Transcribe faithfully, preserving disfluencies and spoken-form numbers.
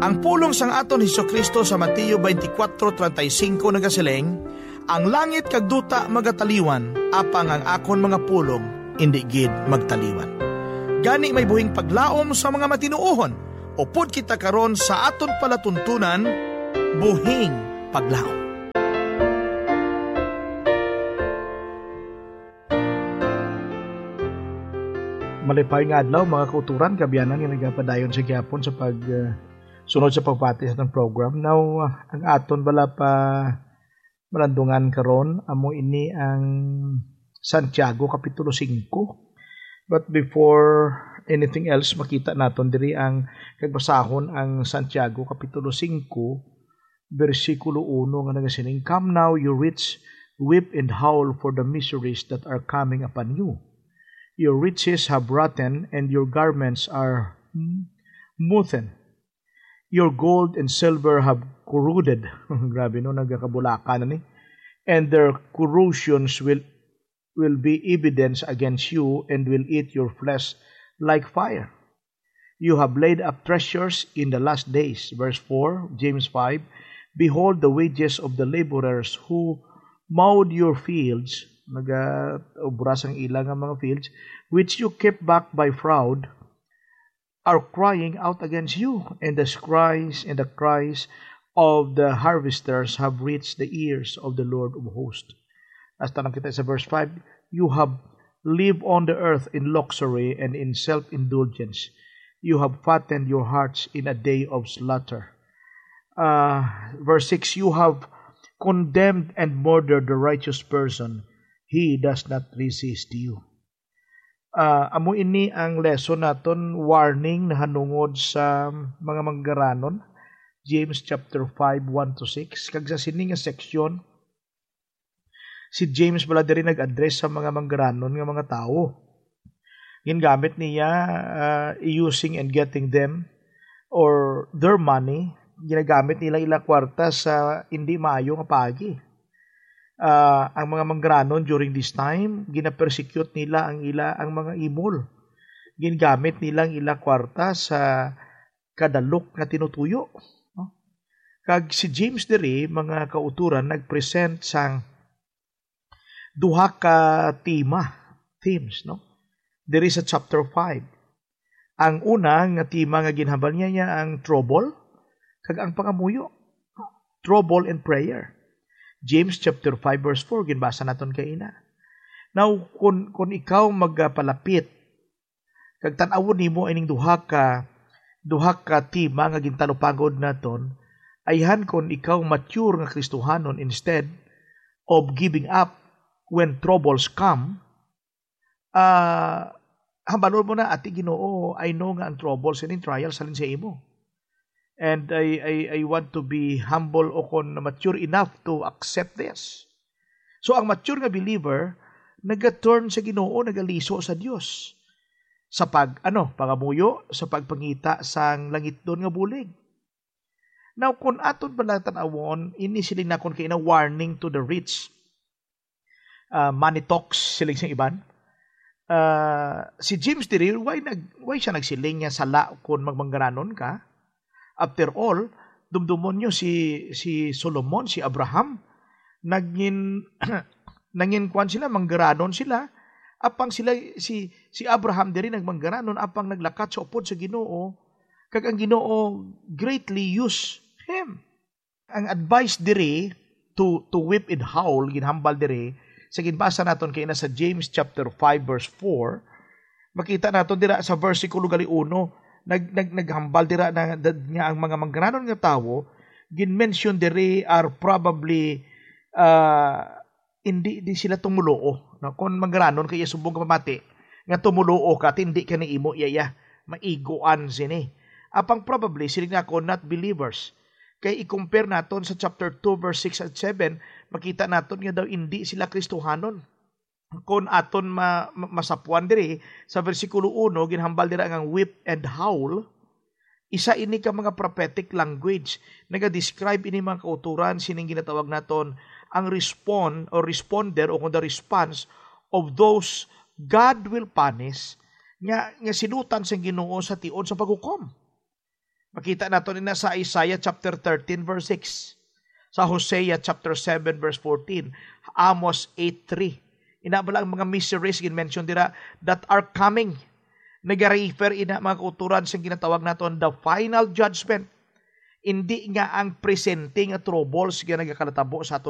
Ang pulong sang aton Hesukristo sa Mateo twenty-four thirty-five nagasileng, ang langit kag duta magataliwan, apang ang akon mga pulong indi gid magtaliwan. Gani may buhing paglaom sa mga matinuohon, upod kita karon sa aton palatuntunan, buhing paglaom. Malipay nga adlaw mga kauturan, kabiyanan nga nagapadayon sa gyapon sa pag uh, sunod sa pagpati sa itong program. Now, uh, ang aton bala pa malandungan karon amo ini ang Santiago Kapitulo five. But before anything else, makita naton diri ang kagbasahon ang Santiago Kapitulo five, versikulo one nga nagasining, "Come now, you rich, weep and howl for the miseries that are coming upon you. Your riches have rotten, and your garments are moothen. Your gold and silver have corroded." Grabe no, nagkakabulakan na ni. "And their corrosions will will be evidence against you, and will eat your flesh like fire. You have laid up treasures in the last days." Verse four, James five, "Behold the wages of the laborers who mowed your fields," nag-ubras ang ilang ang mga fields, "which you kept back by fraud, are crying out against you, and the cries and the cries of the harvesters have reached the ears of the Lord of hosts." As tanong kita sa verse five, "You have lived on the earth in luxury and in self-indulgence. You have fattened your hearts in a day of slaughter." Uh, verse six, "You have condemned and murdered the righteous person. He does not resist you." Uh, amo ini ang lesson naton, warning na hanungod sa mga manggaranon. James chapter five, one to six. Kag sa sini nga section, si James bala diri nag-address sa mga manggaranon nga mga tao. Gingamit niya uh, using and getting them or their money. Ginagamit nila ilang kwarta sa hindi maayo nga pagi. Uh, ang mga manggaranon during this time, gina-persecute nila ang ila ang mga imol. Ginagamit nila ang ilang kwarta sa kadalok na tinutuyo. No? Kag si James diri, mga kauturan, nag-present sang duha ka tema, themes, no? Diri sa chapter five. Ang una nga tema nga ginhambal niya, niya ang trouble, kag ang pangamuyo. Trouble and prayer. James chapter five verse four, ginbasa naton kay ina. Now, kung, kung ikaw magpalapit, kag tan-awon nimo ining duha ka duha ka tema nga gintalupagod naton, ayhan kung ikaw mature nga Kristohanon, instead of giving up when troubles come, uh, hambalon mo na, ati Ginoo, I know nga ang troubles and trials salin sa imo. And I, I, I want to be humble o kon mature enough to accept this. So ang mature nga believer, nag-turn sa Ginoo, nagaliso sa Dios. Sa pag, ano, pangamuyo, sa pagpangita sang langit doon nga bulig. Now, kung aton pala tanawon, ini siling nakon kay na warning to the rich. Uh, money talks siling sa iban. Uh, si James diri, why, nag, why siya nagsiling niya sala kung magmanggaranon ka? After all, dumdumon nyo si, si Solomon, si Abraham, naging, naging kwan sila, manggaranon sila, apang sila, si, si Abraham diri nagmanggaranon, apang naglakat sa upod sa Ginoo, kag ang Ginoo greatly use him. Ang advice diri, to, to whip and howl, ginhambal diri, sa ginbasa naton kay na sa James chapter five verse four, makita naton dira sa versikulo gali one, nag nag naghambal dira na nga ang mga manggaranon nga tawo, gin-mention diri are probably uh, hindi di sila tumuluo. No? Kung manggaranon kaya subong ka mamati, nga tumuluo ka, tindi ka ni imo iyaya, maigoan sini. Apang probably sila nga ko not believers. Kay i-compare naton sa chapter two verse six at seven, makita naton nga daw hindi sila Kristohanon. Kung aton ma, ma, masapuan diri sa versikulo one, ginhambal dira ang whip and howl, isa ini ka mga prophetic language, naga-describe ini mga kauturan sining ginatawag naton ang respond or responder o kung the response of those God will punish nga nga sinutan sa Ginoo sa tion sa paghukom. Makita nato nina sa Isaiah chapter thirteen verse six. Sa Hosea chapter seven verse fourteen. Amos eight three. Ina ba lang mga miseries gin-mention dira that are coming. Nag-refer ina mga kauturan sa ginatawag naton the final judgment. Hindi nga ang presenting at troubles nga nagakalatabo sa aton